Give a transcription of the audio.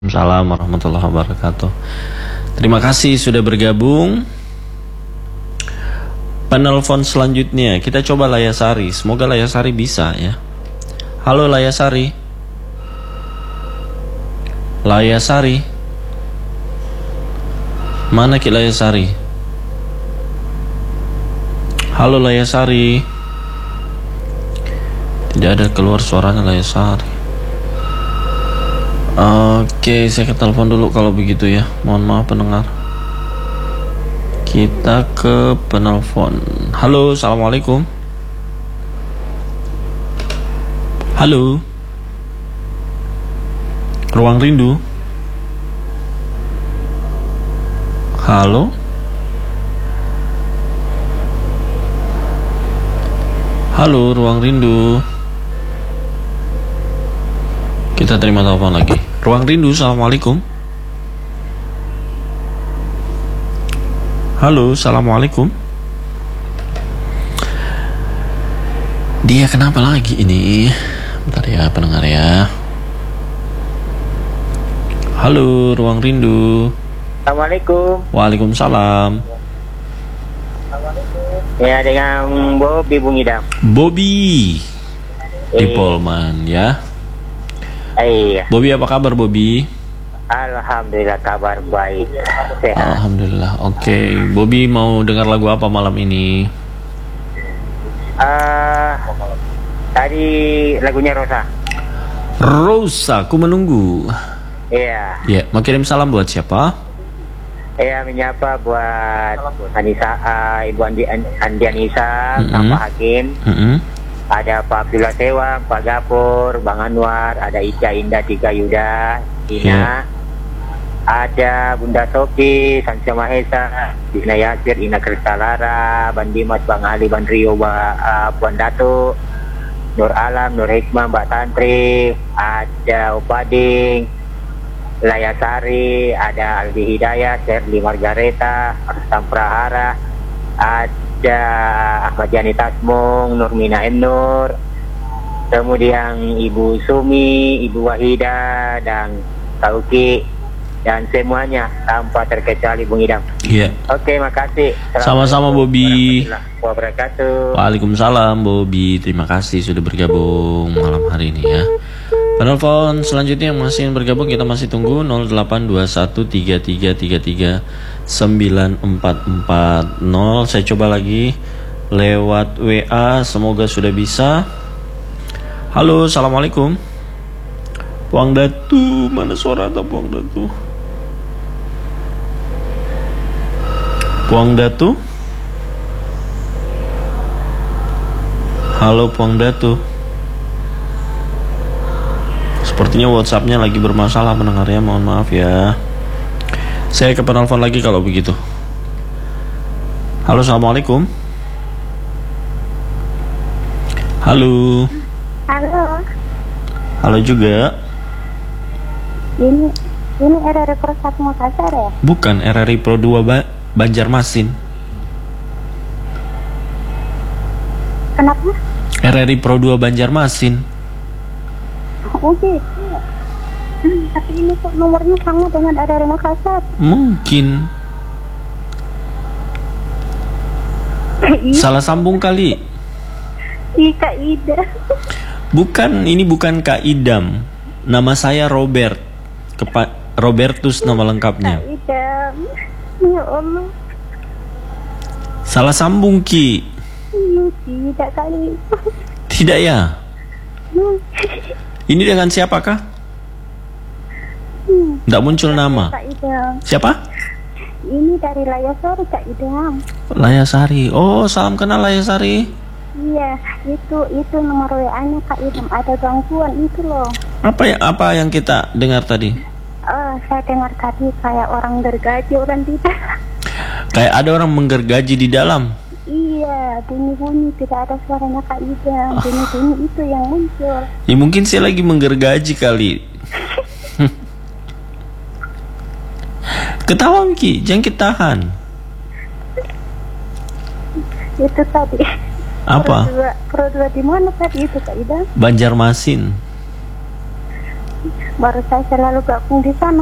Waalaikumsalam warahmatullahi wabarakatuh. Terima kasih sudah bergabung. Penelpon selanjutnya kita coba Layasari. Semoga Layasari bisa ya. Halo Layasari. Layasari. Mana Ki Layasari? Halo Layasari. Tidak ada keluar suaranya Layasari. Oke, saya ke telepon dulu kalau begitu ya. Mohon maaf pendengar. Kita ke penelpon. Halo, assalamualaikum. Halo. Ruang Rindu. Halo. Halo, Ruang Rindu. Kita terima telepon lagi. Ruang Rindu, assalamualaikum. Halo, assalamualaikum. Dia kenapa lagi ini? Bentar ya pendengar ya. Halo, Ruang Rindu. Assalamualaikum. Waalaikumsalam. Ya, dengan Bobby Bung Idam. Bobby di Polman ya. Iya. Bobby apa kabar Bobby? Alhamdulillah kabar baik. Sehat. Alhamdulillah. Oke, Bobby mau dengar lagu apa malam ini? Tadi lagunya Rosa. Rosa, ku menunggu. Iya. Ya, mau kirim salam buat siapa? Iya, menyapa buat Anissa, Ibu Andianisa, Pak Hakim. Ada Pak Abdullah Sewang, Pak Gapur, Bang Anwar, ada Ica Indah Tika Yuda, Ina. Ada Bunda Sofi, Sansia Mahesa, Dina Yasir, Ina Kristalara, Bang Dimas, Bang Ali, Bang Rio, Puan Datu, Nur Alam, Nur Hikmah, Mbak Tantri, ada Upading, Layasari, ada Aldi Hidayat, Serli Margareta, Rustam Prahara, ada Ahmad Yani Tasmung, Nurmina Nur, kemudian Ibu Sumi, Ibu Wahida, dan Tauki, dan semuanya tanpa terkecuali Bung Idam. Iya. Oke, makasih. Sama-sama Bobby. Wabarakatuh. Waalaikumsalam Bobby. Terima kasih sudah bergabung malam hari ini ya. Penelpon selanjutnya yang masih bergabung kita masih tunggu 082133339440. Saya coba lagi lewat WA, semoga sudah bisa. Halo, assalamualaikum. Puang Datu, mana suara atau Puang Datu? Puang Datu? Halo Puang Datu. Sepertinya WhatsApp-nya lagi bermasalah pendengarnya, mohon maaf ya. Saya ke penelpon lagi kalau begitu. Halo, assalamualaikum. Halo. Halo. Halo juga. Ini RRI Pro 1 Makassar ya? Bukan, RRI Pro 2 Banjarmasin. Kenapa? RRI Pro 2 Banjarmasin. Oh gitu. Tapi ini kok nomornya sama dengan RRI Makassar? Mungkin salah sambung kali. Kak Ida. Bukan, ini bukan Kak Idam. Nama saya Robert. Robertus nama lengkapnya. Kak Ida. Ya Allah. Salah sambung Ki. Tidak kali. Tidak ya? Ini dengan siapakah? Tidak muncul nama. Kak Ida. Siapa? Ini dari Layasari Kak Ida. Layasari. Oh, salam kenal Layasari. Iya, itu nomor WA-nya Kak Ida. Ada gangguan itu loh. Apa yang kita dengar tadi? Saya dengar tadi kayak orang gergaji, orang tidak. Kayak ada orang menggergaji di dalam. Iya, bunyi-bunyi tidak ada suaranya Kak Ida. Bunyi-bunyi itu yang muncul. Ya mungkin saya lagi menggergaji kali. Ketawa Ki, jangan kitahan. Itu tadi. Apa? Pro 2 di mana tadi itu Kak Ida? Banjarmasin. Baru saya selalu gabung di sana.